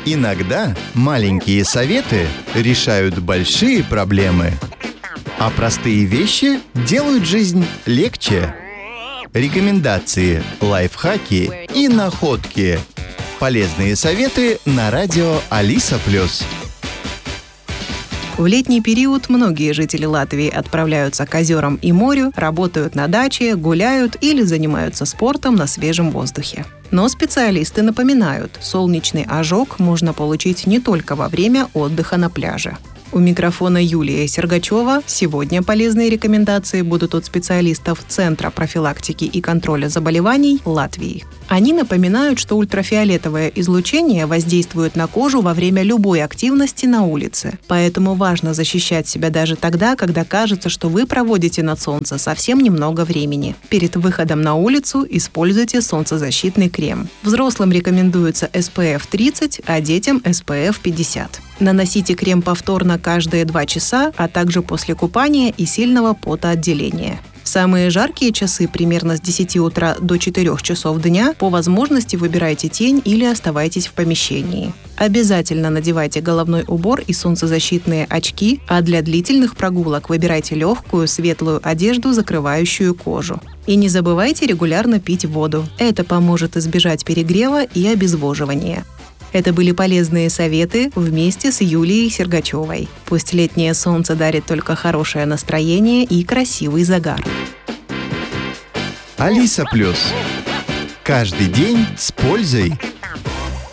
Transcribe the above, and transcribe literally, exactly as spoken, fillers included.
Иногда маленькие советы решают большие проблемы, а простые вещи делают жизнь легче. Рекомендации, лайфхаки и находки. Полезные советы на радио Алиса Плюс. В летний период многие жители Латвии отправляются к озерам и морю, работают на даче, гуляют или занимаются спортом на свежем воздухе. Но специалисты напоминают, солнечный ожог можно получить не только во время отдыха на пляже. У микрофона Юлия Сергачева. Сегодня полезные рекомендации будут от специалистов Центра профилактики и контроля заболеваний Латвии. Они напоминают, что ультрафиолетовое излучение воздействует на кожу во время любой активности на улице. Поэтому важно защищать себя даже тогда, когда кажется, что вы проводите на солнце совсем немного времени. Перед выходом на улицу используйте солнцезащитный крем. Взрослым рекомендуется эс пэ эф тридцать, а детям эс пэ эф пятьдесят. Наносите крем повторно каждые два часа, а также после купания и сильного потоотделения. В самые жаркие часы, примерно с десяти утра до четырёх часов дня, по возможности выбирайте тень или оставайтесь в помещении. Обязательно надевайте головной убор и солнцезащитные очки, а для длительных прогулок выбирайте легкую, светлую одежду, закрывающую кожу. И не забывайте регулярно пить воду. Это поможет избежать перегрева и обезвоживания. Это были полезные советы вместе с Юлией Сергачевой. Пусть летнее солнце дарит только хорошее настроение и красивый загар. Алиса Плюс. Каждый день с пользой.